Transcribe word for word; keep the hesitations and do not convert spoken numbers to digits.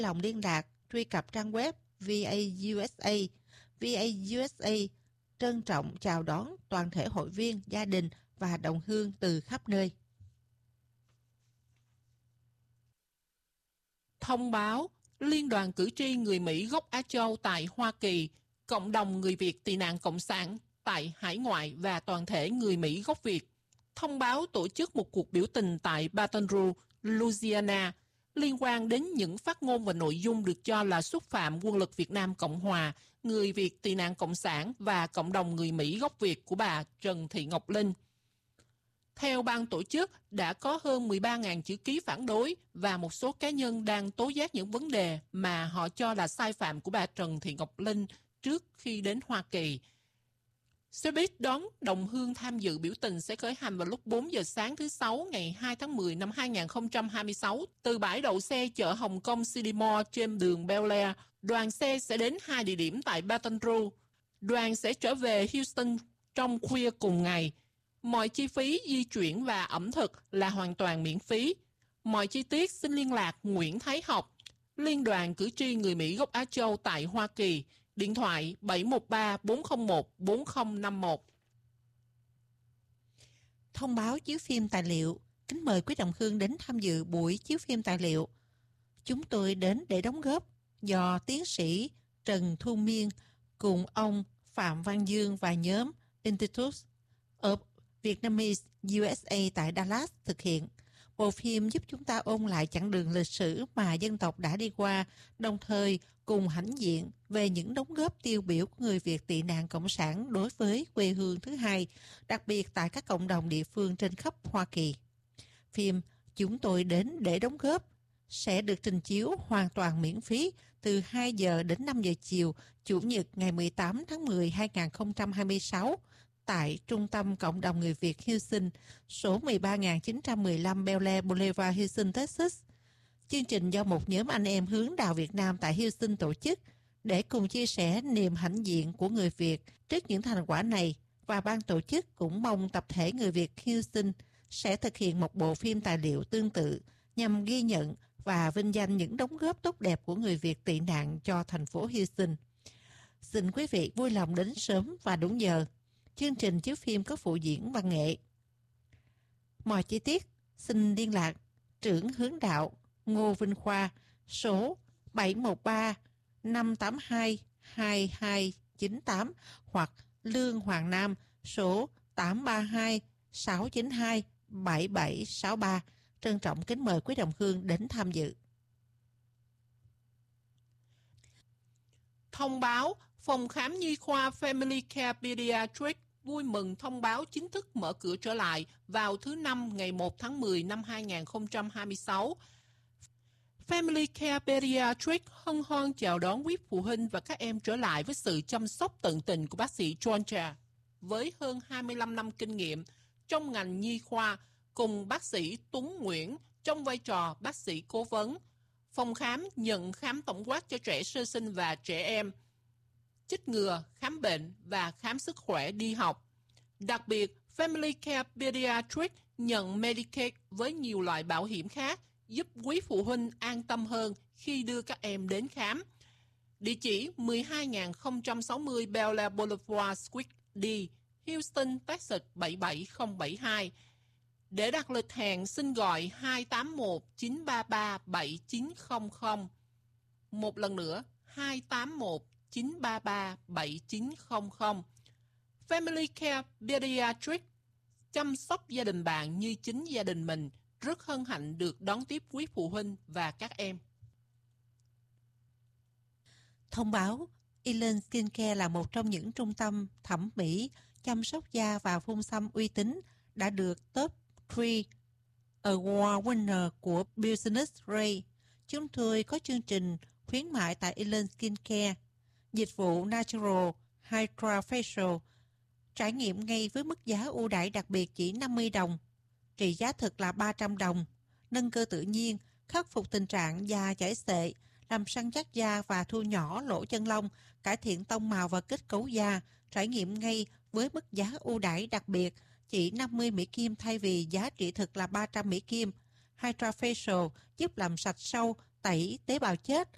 lòng liên lạc, truy cập trang web vê a u ét a. vê a u ét a trân trọng chào đón toàn thể hội viên, gia đình và đồng hương từ khắp nơi. Thông báo, Liên đoàn cử tri người Mỹ gốc Á Châu tại Hoa Kỳ, cộng đồng người Việt tị nạn cộng sản tại hải ngoại và toàn thể người Mỹ gốc Việt thông báo tổ chức một cuộc biểu tình tại Baton Rouge, Louisiana, liên quan đến những phát ngôn và nội dung được cho là xúc phạm quân lực Việt Nam Cộng Hòa, người Việt tị nạn cộng sản và cộng đồng người Mỹ gốc Việt của bà Trần Thị Ngọc Linh. Theo ban tổ chức, đã có hơn mười ba nghìn chữ ký phản đối và một số cá nhân đang tố giác những vấn đề mà họ cho là sai phạm của bà Trần Thị Ngọc Linh trước khi đến Hoa Kỳ. Xe buýt đón đồng hương tham dự biểu tình sẽ khởi hành vào lúc bốn giờ sáng thứ Sáu ngày hai tháng mười năm hai nghìn không trăm hai mươi sáu từ bãi đậu xe chợ Hồng Kông City Mall trên đường Bel Air. Đoàn xe sẽ đến hai địa điểm tại Baton Rouge. Đoàn sẽ trở về Houston trong khuya cùng ngày. Mọi chi phí di chuyển và ẩm thực là hoàn toàn miễn phí. Mọi chi tiết xin liên lạc Nguyễn Thái Học, Liên đoàn cử tri người Mỹ gốc Á Châu tại Hoa Kỳ, điện thoại bảy một ba bốn không một bốn không năm một. Thông báo chiếu phim tài liệu. Kính mời quý đồng hương đến tham dự buổi chiếu phim tài liệu. Chúng tôi đến để đóng góp do tiến sĩ Trần Thu Miên cùng ông Phạm Văn Dương và nhóm Institute of Vietnamese u ét a tại Dallas thực hiện. Bộ phim giúp chúng ta ôn lại chặng đường lịch sử mà dân tộc đã đi qua, đồng thời cùng hãnh diện về những đóng góp tiêu biểu của người Việt tị nạn cộng sản đối với quê hương thứ hai, đặc biệt tại các cộng đồng địa phương trên khắp Hoa Kỳ. Phim Chúng tôi đến để đóng góp sẽ được trình chiếu hoàn toàn miễn phí từ hai giờ đến năm giờ chiều, Chủ nhật ngày mười tám tháng mười năm hai nghìn không trăm hai mươi sáu, tại Trung tâm Cộng đồng Người Việt Houston, số mười ba nghìn chín trăm mười lăm Bel Air Boulevard, Houston, Texas. Chương trình do một nhóm anh em hướng đạo Việt Nam tại Houston tổ chức để cùng chia sẻ niềm hãnh diện của người Việt trước những thành quả này, và ban tổ chức cũng mong tập thể người Việt Houston sẽ thực hiện một bộ phim tài liệu tương tự nhằm ghi nhận và vinh danh những đóng góp tốt đẹp của người Việt tị nạn cho thành phố Houston. Xin quý vị vui lòng đến sớm và đúng giờ. Chương trình chiếu phim có phụ diễn văn nghệ. Mọi chi tiết xin liên lạc trưởng hướng đạo Ngô Vinh Khoa, số bảy một ba năm tám hai hai hai chín tám, hoặc Lương Hoàng Nam, số tám ba hai sáu chín hai bảy bảy sáu ba. Trân trọng kính mời quý đồng hương đến tham dự. Thông báo, phòng khám nhi khoa Family Care Pediatrics vui mừng thông báo chính thức mở cửa trở lại vào thứ Năm ngày một tháng mười năm hai nghìn không trăm hai mươi sáu. Family Care Pediatrics hân hoan chào đón quý phụ huynh và các em trở lại với sự chăm sóc tận tình của bác sĩ Georgia. Với hơn hai mươi lăm năm kinh nghiệm trong ngành nhi khoa, cùng bác sĩ Tuấn Nguyễn trong vai trò bác sĩ cố vấn, phòng khám nhận khám tổng quát cho trẻ sơ sinh và trẻ em, chích ngừa, khám bệnh và khám sức khỏe đi học. Đặc biệt, Family Care Pediatrics nhận Medicaid với nhiều loại bảo hiểm khác, giúp quý phụ huynh an tâm hơn khi đưa các em đến khám. Địa chỉ mười hai nghìn không trăm sáu mươi Bel Air Boulevard, Suite D, Houston, Texas bảy bảy không bảy hai. Để đặt lịch hẹn, xin gọi hai tám một chín ba ba bảy chín không không. Một lần nữa, hai tám một chín ba ba bảy chín không không. Family Care Pediatrics chăm sóc gia đình bạn như chính gia đình mình, rất hân hạnh được đón tiếp quý phụ huynh và các em. Thông báo, Elen Skincare là một trong những trung tâm thẩm mỹ, chăm sóc da và phun xăm uy tín, đã được top ba Award winner của Business Ray. Chúng tôi có chương trình khuyến mại tại Elen Skincare, dịch vụ Natural Hydra Facial, trải nghiệm ngay với mức giá ưu đãi đặc biệt chỉ năm mươi đồng, trị giá thực là ba trăm đồng, nâng cơ tự nhiên, khắc phục tình trạng da chảy xệ, làm săn chắc da và thu nhỏ lỗ chân lông, cải thiện tông màu và kết cấu da, trải nghiệm ngay với mức giá ưu đãi đặc biệt chỉ năm mươi Mỹ Kim thay vì giá trị thực là ba trăm Mỹ Kim. Hydra Facial giúp làm sạch sâu, tẩy tế bào chết,